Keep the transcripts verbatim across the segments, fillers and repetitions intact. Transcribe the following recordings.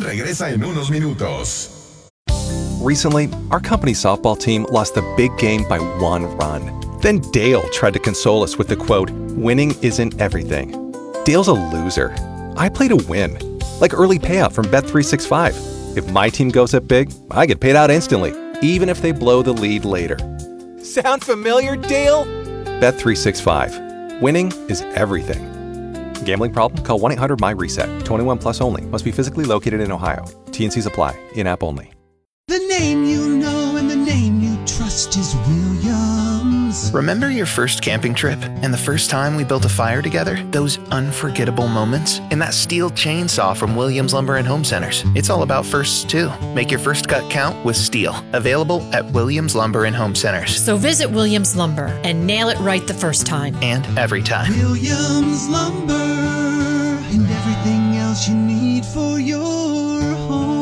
regresa en unos minutos. Recently, our company's softball team lost the big game by one run. Then Dale tried to console us with the quote, "Winning isn't everything." Dale's a loser. I play to win. Like early payout from Bet three sixty-five. If my team goes up big, I get paid out instantly, even if they blow the lead later. Sound familiar, Dale? Bet three sixty-five. Winning is everything. Gambling problem? Call one eight hundred M Y reset. twenty-one plus only. Must be physically located in Ohio. T N Cs apply. In-app only. The name you know and the name you trust is Williams. Remember your first camping trip and the first time we built a fire together? Those unforgettable moments? And that steel chainsaw from Williams Lumber and Home Centers. It's all about firsts too. Make your first cut count with STIHL. Available at Williams Lumber and Home Centers. So visit Williams Lumber and nail it right the first time. And every time. Williams Lumber and everything else you need for your home.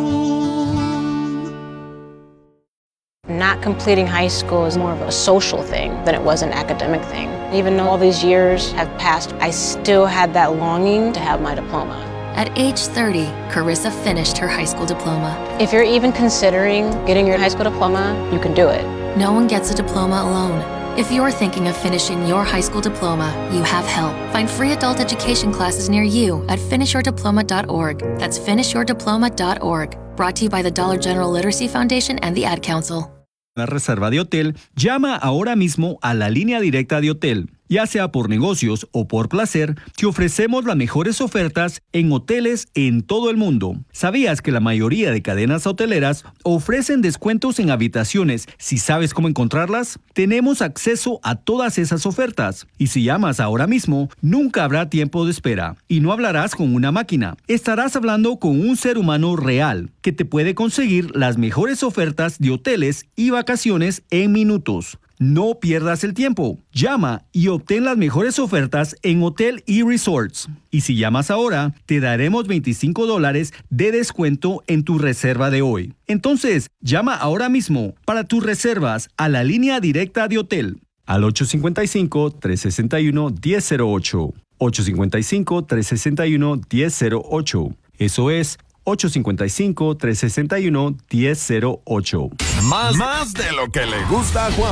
Not completing high school is more of a social thing than it was an academic thing. Even though all these years have passed, I still had that longing to have my diploma. At age thirty, Carissa finished her high school diploma. If you're even considering getting your high school diploma, you can do it. No one gets a diploma alone. If you're thinking of finishing your high school diploma, you have help. Find free adult education classes near you at finish your diploma dot org. That's finish your diploma dot org. Brought to you by the Dollar General Literacy Foundation and the Ad Council. La reserva de hotel, llama ahora mismo a la línea directa de hotel. Ya sea por negocios o por placer, te ofrecemos las mejores ofertas en hoteles en todo el mundo. ¿Sabías que la mayoría de cadenas hoteleras ofrecen descuentos en habitaciones si sabes cómo encontrarlas? Tenemos acceso a todas esas ofertas. Y si llamas ahora mismo, nunca habrá tiempo de espera. Y no hablarás con una máquina. Estarás hablando con un ser humano real que te puede conseguir las mejores ofertas de hoteles y vacaciones en minutos. No pierdas el tiempo. Llama y obtén las mejores ofertas en Hotel y Resorts. Y si llamas ahora, te daremos veinticinco dólares de descuento en tu reserva de hoy. Entonces, llama ahora mismo para tus reservas a la línea directa de hotel. Al ocho cinco cinco, tres seis uno, uno cero cero ocho. ocho cinco cinco, tres seis uno, uno cero cero ocho. Eso es ocho cinco cinco, tres seis uno, uno cero cero ocho. Más, más de lo que le gusta a Juan.